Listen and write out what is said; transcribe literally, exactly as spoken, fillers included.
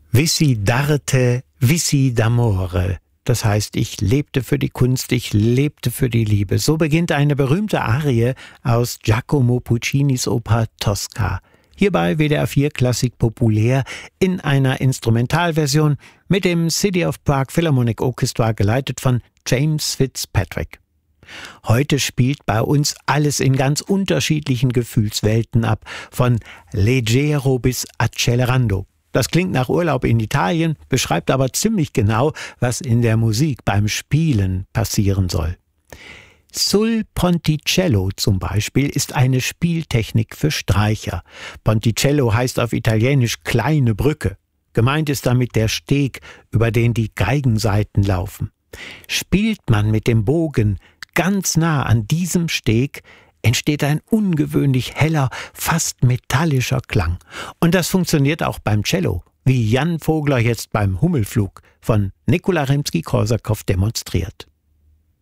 Vissi d'arte, vissi d'amore. Das heißt, ich lebte für die Kunst, ich lebte für die Liebe. So beginnt eine berühmte Arie aus Giacomo Puccinis Oper Tosca. Hierbei W D R vier Klassik populär in einer Instrumentalversion mit dem City of Prague Philharmonic Orchestra, geleitet von James Fitzpatrick. Heute spielt bei uns alles in ganz unterschiedlichen Gefühlswelten ab, von leggero bis accelerando. Das klingt nach Urlaub in Italien, beschreibt aber ziemlich genau, was in der Musik beim Spielen passieren soll. Sul Ponticello zum Beispiel ist eine Spieltechnik für Streicher. Ponticello heißt auf Italienisch kleine Brücke. Gemeint ist damit der Steg, über den die Geigensaiten laufen. Spielt man mit dem Bogen ganz nah an diesem Steg, entsteht ein ungewöhnlich heller, fast metallischer Klang. Und das funktioniert auch beim Cello, wie Jan Vogler jetzt beim Hummelflug von Nikola Rimsky-Korsakow demonstriert.